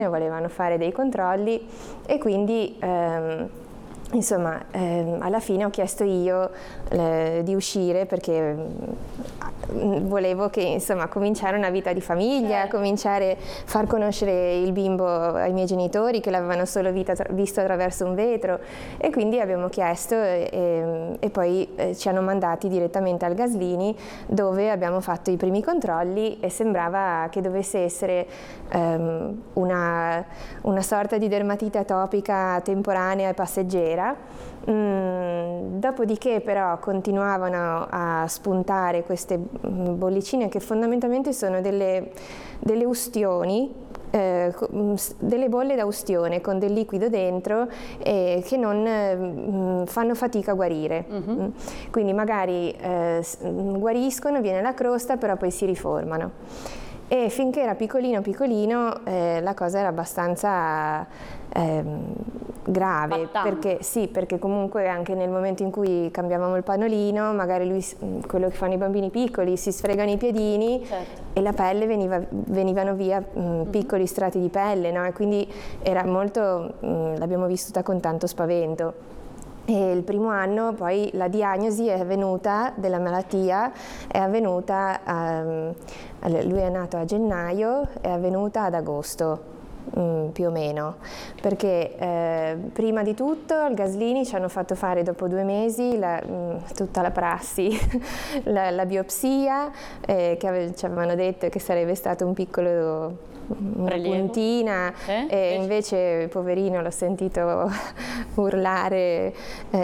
volevano fare dei controlli e quindi insomma alla fine ho chiesto io di uscire perché volevo che insomma cominciare una vita di famiglia, cominciare a far conoscere il bimbo ai miei genitori che l'avevano solo visto attraverso un vetro, e quindi abbiamo chiesto e poi ci hanno mandati direttamente al Gaslini, dove abbiamo fatto i primi controlli e sembrava che dovesse essere una sorta di dermatite atopica temporanea e passeggera. Dopodiché però continuavano a spuntare queste bollicine che fondamentalmente sono delle ustioni, delle bolle da ustione con del liquido dentro che non fanno fatica a guarire. Quindi magari guariscono, viene la crosta, però poi si riformano. E finché era piccolino la cosa era abbastanza grave, perché comunque anche nel momento in cui cambiavamo il pannolino, magari lui, quello che fanno i bambini piccoli, si sfregano i piedini e la pelle venivano via piccoli strati di pelle, no? E quindi era molto, l'abbiamo vissuta con tanto spavento. E il primo anno poi la diagnosi è avvenuta della malattia, è avvenuta, lui è nato a gennaio, è avvenuta ad agosto. Più o meno, perché prima di tutto al Gaslini ci hanno fatto fare dopo 2 mesi tutta la prassi, la biopsia, che ci avevano detto che sarebbe stato un piccolo una puntina, e invece poverino l'ho sentito urlare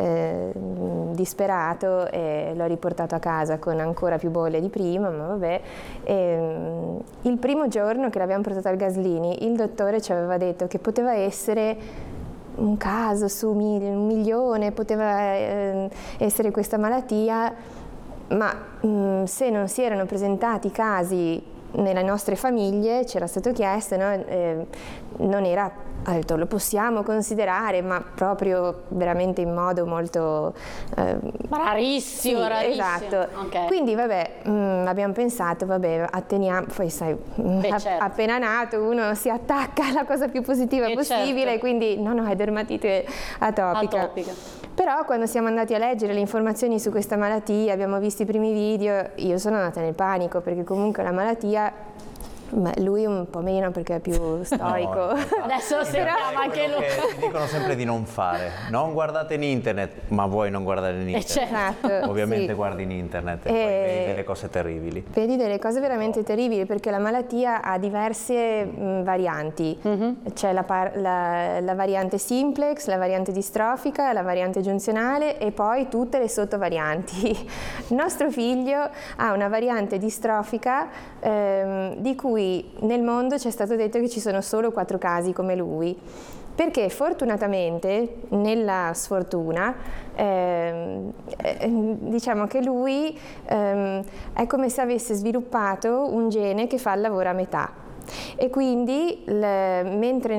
disperato e l'ho riportato a casa con ancora più bolle di prima, ma vabbè. Il primo giorno che l'abbiamo portato al Gaslini, il dottore ci aveva detto che poteva essere un caso su 1 milione, poteva essere questa malattia, ma se non si erano presentati casi nelle nostre famiglie, c'era stato chiesto, no? Non era, ha detto, lo possiamo considerare, ma proprio veramente in modo molto rarissimo, sì, rarissimo. Esatto. Okay. Quindi vabbè, abbiamo pensato, vabbè, atteniamo, poi sai, certo. appena nato uno si attacca alla cosa più positiva possibile, certo. Quindi no, è dermatite atopica. Però quando siamo andati a leggere le informazioni su questa malattia, abbiamo visto i primi video, io sono andata nel panico, perché comunque la malattia, lui un po' meno perché è più stoico. No, adesso sentiamo anche lui. Ti dicono sempre di non fare, non guardate in internet, ma vuoi non guardare in internet. Certo, Ovviamente guardi in internet e poi vedi delle cose terribili. Vedi delle cose veramente terribili, perché la malattia ha diverse varianti. C'è la variante simplex, la variante distrofica, la variante giunzionale e poi tutte le sottovarianti. Il nostro figlio ha una variante distrofica di cui nel mondo ci è stato detto che ci sono solo 4 casi come lui, perché fortunatamente, nella sfortuna, diciamo che lui è come se avesse sviluppato un gene che fa il lavoro a metà. E quindi mentre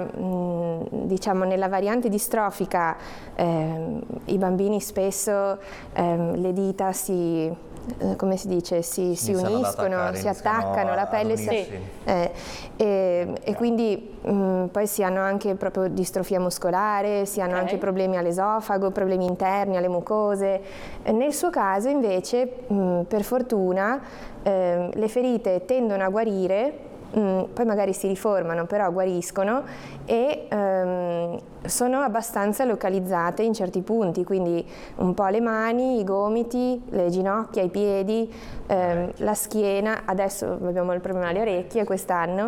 nella variante distrofica i bambini spesso le dita come si dice, si uniscono, si attaccano, la pelle e quindi poi si hanno anche proprio distrofia muscolare, si hanno anche problemi all'esofago, problemi interni alle mucose. Nel suo caso invece, per fortuna, le ferite tendono a guarire, poi magari si riformano, però guariscono e sono abbastanza localizzate in certi punti, quindi un po' le mani, i gomiti, le ginocchia, i piedi, la schiena. Adesso abbiamo il problema alle orecchie quest'anno,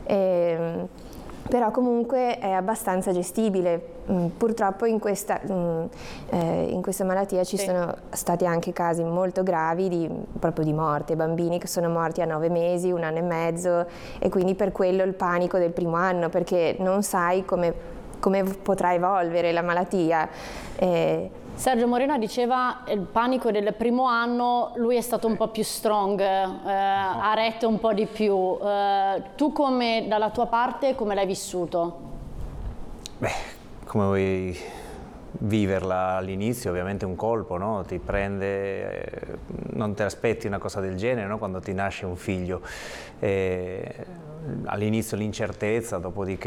però comunque è abbastanza gestibile. Purtroppo in questa malattia ci sono stati anche casi molto gravi proprio di morte, bambini che sono morti a 9 mesi, 1 anno e mezzo, e quindi per quello il panico del primo anno, perché non sai come potrà evolvere la malattia. Sergio Morena diceva il panico del primo anno, lui è stato un po' più strong, ha retto un po' di più. Tu dalla tua parte come l'hai vissuto? Beh, come vuoi viverla all'inizio? Ovviamente un colpo, no? Ti prende, non ti aspetti una cosa del genere, no? Quando ti nasce un figlio. All'inizio l'incertezza, dopodiché